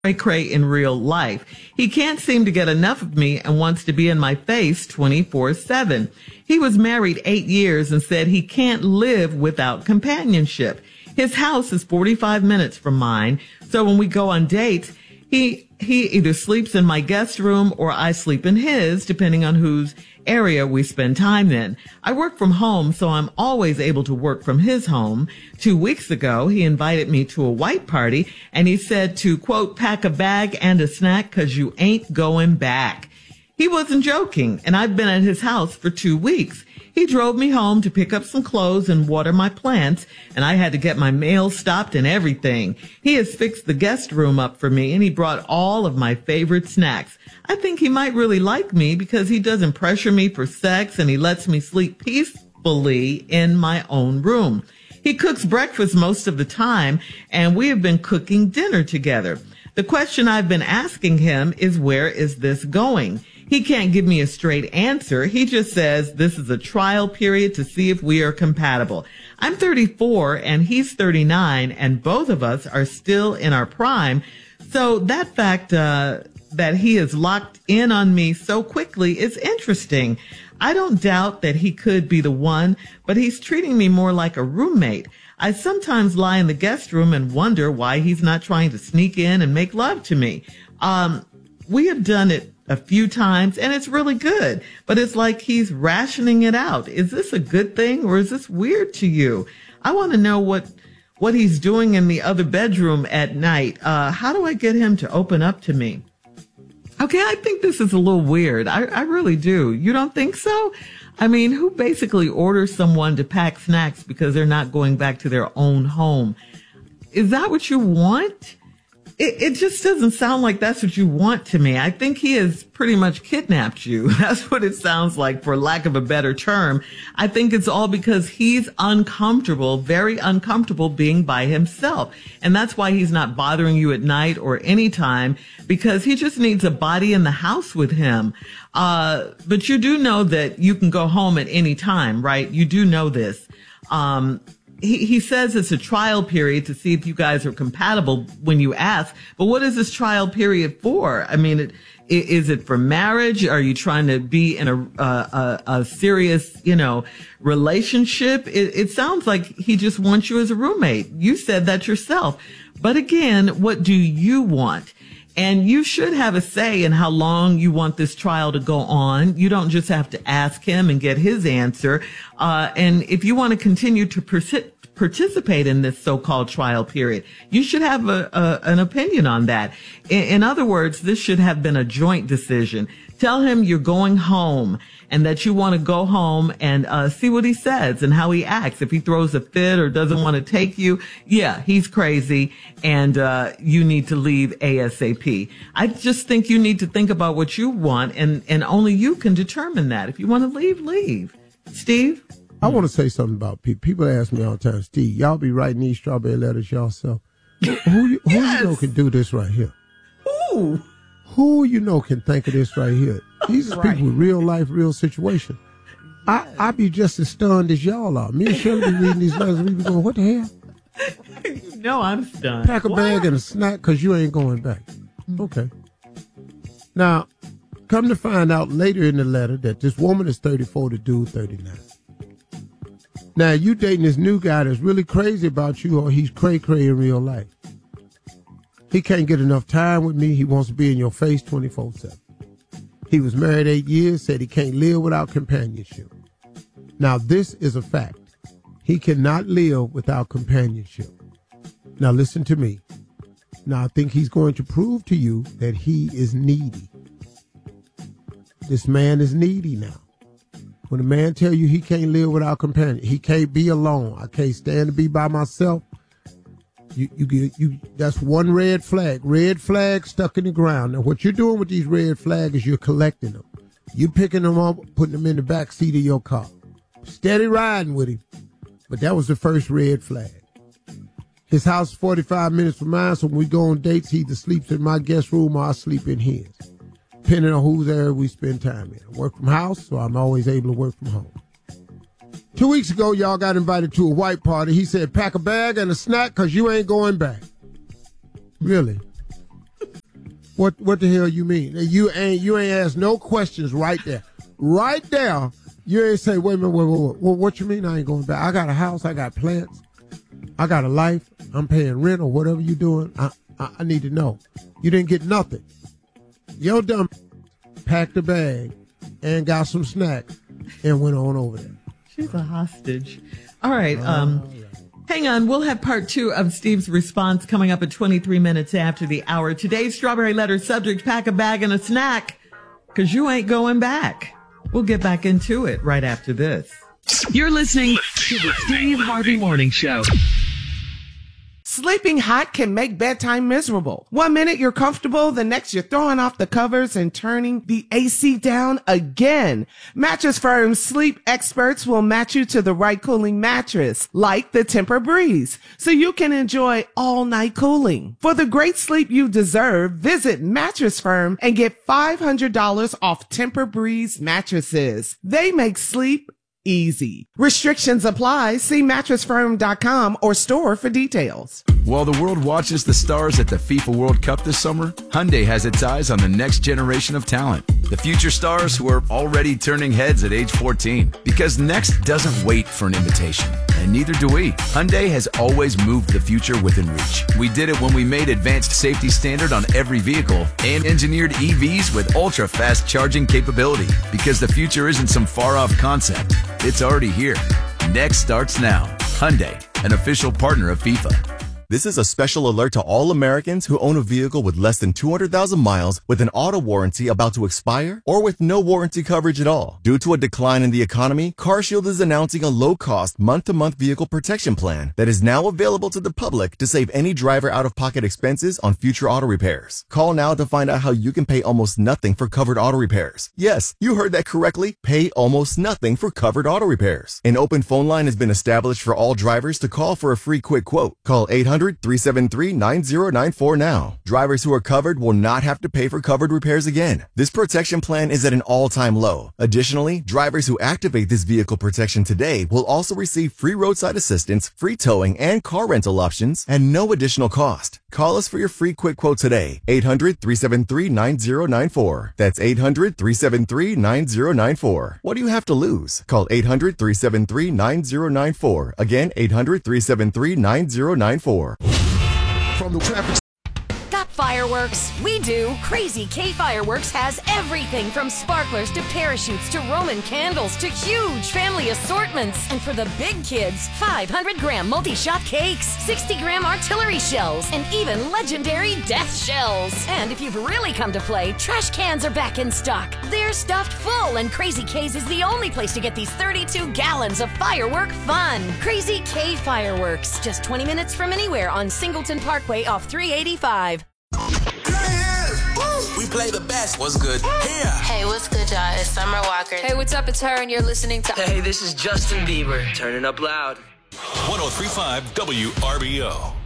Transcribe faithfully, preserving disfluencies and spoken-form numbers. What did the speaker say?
cray cray in real life. He can't seem to get enough of me and wants to be in my face twenty-four seven. He was married eight years and said he can't live without companionship. His house is forty-five minutes from mine, so when we go on dates, he he either sleeps in my guest room or I sleep in his, depending on whose area we spend time in. I work from home, so I'm always able to work from his home. Two weeks ago, he invited me to a white party, and he said to, quote, pack a bag and a snack because you ain't going back. He wasn't joking, and I've been at his house for two weeks. He drove me home to pick up some clothes and water my plants, and I had to get my mail stopped and everything. He has fixed the guest room up for me, and he brought all of my favorite snacks. I think he might really like me because he doesn't pressure me for sex, and he lets me sleep peacefully in my own room. He cooks breakfast most of the time, and we have been cooking dinner together. The question I've been asking him is, where is this going? He can't give me a straight answer. He just says this is a trial period to see if we are compatible. I'm thirty-four and he's thirty-nine, and both of us are still in our prime. So that fact uh, that he is locked in on me so quickly is interesting. I don't doubt that he could be the one, but he's treating me more like a roommate. I sometimes lie in the guest room and wonder why he's not trying to sneak in and make love to me. Um, we have done it a few times and it's really good, but it's like he's rationing it out. Is this a good thing or is this weird to you? I want to know what, what he's doing in the other bedroom at night. Uh, how do I get him to open up to me? Okay, I think this is a little weird. I, I really do. You don't think so? I mean, who basically orders someone to pack snacks because they're not going back to their own home? Is that what you want? It, it just doesn't sound like that's what you want to me. I think he has pretty much kidnapped you. That's what it sounds like, for lack of a better term. I think it's all because he's uncomfortable, very uncomfortable being by himself. And that's why he's not bothering you at night or any time, because he just needs a body in the house with him. Uh, but you do know that you can go home at any time, right? You do know this. Um, He, he says it's a trial period to see if you guys are compatible when you ask. But what is this trial period for? I mean, it, is it for marriage? Are you trying to be in a, a, a serious, you know, relationship? It, it sounds like he just wants you as a roommate. You said that yourself. But again, what do you want? And you should have a say in how long you want this trial to go on. You don't just have to ask him and get his answer. Uh, and if you want to continue to persi- participate in this so-called trial period, you should have a, a, an opinion on that. In, in other words, this should have been a joint decision. Tell him you're going home and that you want to go home and uh, see what he says and how he acts. If he throws a fit or doesn't want to take you, yeah, he's crazy and uh, you need to leave ASAP. I just think you need to think about what you want, and, and only you can determine that. If you want to leave, leave. Steve? I want to say something about people. People ask me all the time, Steve, y'all be writing these strawberry letters yourself. Who, who, you, who yes. you know can do this right here? Who? Who you know can think of this right here? These are right. people with real life, real situation. I I be just as stunned as y'all are. Me and Shirley be reading these letters. We be going, what the hell? You know I'm stunned. Pack a what? bag and a snack because you ain't going back. Okay. Now, come to find out later in the letter that this woman is thirty-four, the dude thirty-nine. Now, you dating this new guy that's really crazy about you, or he's cray-cray in real life. He can't get enough time with me. He wants to be in your face twenty-four seven. He was married eight years, said he can't live without companionship. Now, this is a fact. He cannot live without companionship. Now, listen to me. Now, I think he's going to prove to you that he is needy. This man is needy now. When a man tell you he can't live without companion, he can't be alone. I can't stand to be by myself. You, you, you, that's one red flag. Red flag stuck in the ground. Now, what you're doing with these red flags is you're collecting them. You're picking them up, putting them in the back seat of your car. Steady riding with him. But that was the first red flag. His house is forty-five minutes from mine, so when we go on dates, he either sleeps in my guest room or I sleep in his. Depending on whose area we spend time in. I work from house, so I'm always able to work from home. Two weeks ago, y'all got invited to a white party. He said, pack a bag and a snack because you ain't going back. Really? What what the hell you mean? You ain't you ain't asked no questions right there. Right there, you ain't say, wait a minute, wait, wait, wait. Well, what you mean I ain't going back? I got a house, I got plants, I got a life, I'm paying rent or whatever you doing. I, I, I need to know. You didn't get nothing. Your dumb packed a bag and got some snacks and went on over there. She's a hostage. All right. Um, hang on. We'll have part two of Steve's response coming up at twenty-three minutes after the hour. Today's Strawberry Letter subject, pack a bag and a snack, because you ain't going back. We'll get back into it right after this. You're listening to the Steve Harvey Morning Show. Sleeping hot can make bedtime miserable. One minute you're comfortable, the next you're throwing off the covers and turning the A C down again. Mattress Firm's sleep experts will match you to the right cooling mattress, like the Tempur-Breeze, so you can enjoy all-night cooling. For the great sleep you deserve, visit Mattress Firm and get five hundred dollars off Tempur-Breeze mattresses. They make sleep easy. Restrictions apply. See mattress firm dot com or store for details. While the world watches the stars at the FIFA World Cup this summer, Hyundai has its eyes on the next generation of talent. The future stars who are already turning heads at age fourteen. Because next doesn't wait for an invitation. And neither do we. Hyundai has always moved the future within reach. We did it when we made advanced safety standard on every vehicle and engineered E Vs with ultra-fast charging capability. Because the future isn't some far-off concept. It's already here. Next starts now. Hyundai, an official partner of FIFA. This is a special alert to all Americans who own a vehicle with less than two hundred thousand miles with an auto warranty about to expire or with no warranty coverage at all. Due to a decline in the economy, CarShield is announcing a low-cost month-to-month vehicle protection plan that is now available to the public to save any driver out-of-pocket expenses on future auto repairs. Call now to find out how you can pay almost nothing for covered auto repairs. Yes, you heard that correctly. Pay almost nothing for covered auto repairs. An open phone line has been established for all drivers to call for a free quick quote. Call eight hundred, three seven three, nine zero nine four now. Drivers who are covered will not have to pay for covered repairs again. This protection plan is at an all-time low. Additionally, drivers who activate this vehicle protection today will also receive free roadside assistance, free towing, and car rental options at no additional cost. Call us for your free quick quote today. eight hundred, three seven three, nine zero nine four. That's eight hundred, three seven three, nine zero nine four. What do you have to lose? Call eight hundred, three seven three, nine zero nine four. Again, eight hundred, three seven three, nine zero nine four. From the traffic. Got fireworks? We do. Crazy K Fireworks has everything from sparklers to parachutes to Roman candles to huge family assortments. And for the big kids, five hundred gram multi-shot cakes, sixty gram artillery shells, and even legendary death shells. And if you've really come to play, trash cans are back in stock. They're stuffed full, and Crazy K's is the only place to get these thirty-two gallons of firework fun. Crazy K Fireworks, just twenty minutes from anywhere on Singleton Parkway off three eighty-five. We play the best. What's good? Here. Hey, what's good, y'all? It's Summer Walker. Hey, what's up? It's her, and you're listening to... Hey, this is Justin Bieber. Turning up loud. one oh three point five W R B O.